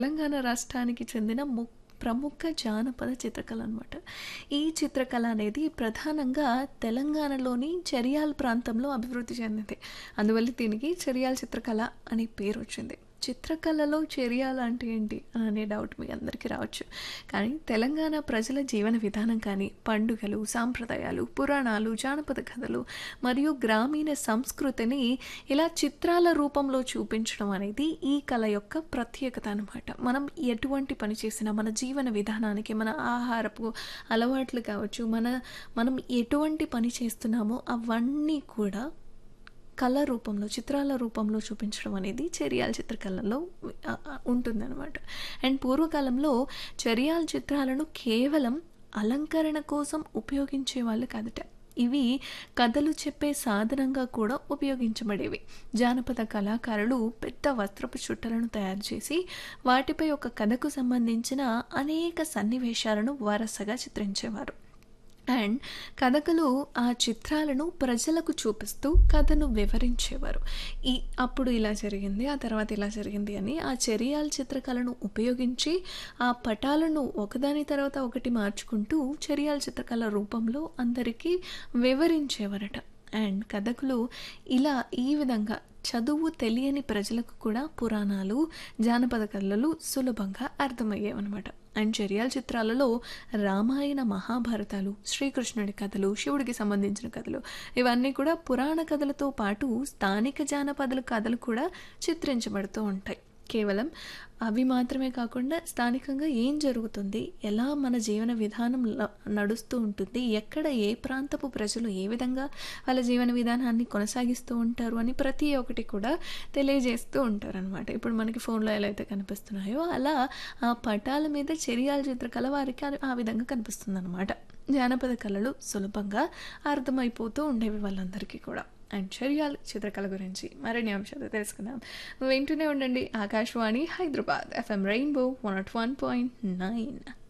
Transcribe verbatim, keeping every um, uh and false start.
తెలంగాణ రాష్ట్రానికి చెందిన ము ప్రముఖ జానపద చిత్రకళ అనమాట. ఈ చిత్రకళ అనేది ప్రధానంగా తెలంగాణలోని చర్యాల్ ప్రాంతంలో అభివృద్ధి చెందింది. అందువల్ల దీనికి చర్యాల్ చిత్రకళ అనే పేరు వచ్చింది. చిత్రకళలో చర్యాల అంటే ఏంటి అనే డౌట్ మీ అందరికీ రావచ్చు. కానీ తెలంగాణ ప్రజల జీవన విధానం కానీ, పండుగలు, సాంప్రదాయాలు, పురాణాలు, జానపద కథలు మరియు గ్రామీణ సంస్కృతిని ఇలా చిత్రాల రూపంలో చూపించడం అనేది ఈ కళ యొక్క ప్రత్యేకత అనమాట. మనం ఎటువంటి పని చేసినా మన జీవన విధానానికి, మన ఆహారపు అలవాట్లు కావచ్చు, మన మనం ఎటువంటి పని చేస్తున్నామో అవన్నీ కూడా కళ రూపంలో, చిత్రాల రూపంలో చూపించడం అనేది చర్యాల చిత్రకళలో ఆహ్, ఆహ్, ఉంటుందనమాట. అండ్ పూర్వకాలంలో చర్యాల చిత్రాలను కేవలం అలంకరణ కోసం ఉపయోగించేవాళ్ళు కాదట. ఇవి కథలు చెప్పే సాధనంగా కూడా ఉపయోగించబడేవి. జానపద కళాకారులు పెద్ద వస్త్రపు చుట్టలను తయారు చేసి వాటిపై ఒక కథకు సంబంధించిన అనేక సన్నివేశాలను వరసగా చిత్రించేవారు. అండ్ కథకులు ఆ చిత్రాలను ప్రజలకు చూపిస్తూ కథను వివరించేవారు. ఈ అప్పుడు ఇలా జరిగింది, ఆ తర్వాత ఇలా జరిగింది అని ఆ చర్యాల చిత్రకళను ఉపయోగించి ఆ పటాలను ఒకదాని తర్వాత ఒకటి మార్చుకుంటూ చర్యాల చిత్రకళ రూపంలో అందరికీ వివరించేవారట. అండ్ కథకులు ఇలా ఈ విధంగా చదువు తెలియని ప్రజలకు కూడా పురాణాలు, జానపద కథలు సులభంగా అర్థమయ్యేవన్నమాట. అండ్ చర్యాల చిత్రాలలో రామాయణ, మహాభారతాలు, శ్రీకృష్ణుడి కథలు, శివుడికి సంబంధించిన కథలు ఇవన్నీ కూడా పురాణ కథలతో పాటు స్థానిక జానపదాల కథలు కూడా చిత్రించబడుతూ ఉంటాయి. కేవలం అవి మాత్రమే కాకుండా స్థానికంగా ఏం జరుగుతుంది, ఎలా మన జీవన విధానం ల- నడుస్తూ ఉంటుంది, ఎక్కడ ఏ ప్రాంతపు ప్రజలు ఏ విధంగా వాళ్ళ జీవన విధానాన్ని కొనసాగిస్తూ ఉంటారు అని ప్రతి ఒక్కటి కూడా తెలియజేస్తూ ఉంటారనమాట. ఇప్పుడు మనకి ఫోన్లో ఎలా అయితే కనిపిస్తున్నాయో అలా ఆ పటాల మీద చర్యాల చిత్రకళ వారికి ఆ- ఆ విధంగా కనిపిస్తుంది అనమాట. జానపద కళలు సులభంగా అర్థమైపోతూ ఉండేవి వాళ్ళందరికీ కూడా. అండ్ చర్యాల చిత్రకళ గురించి మరిన్ని అంశాలు తెలుసుకుందాం. వింటూనే ఉండండి Akashvani Hyderabad FM rainbow one not one point nine.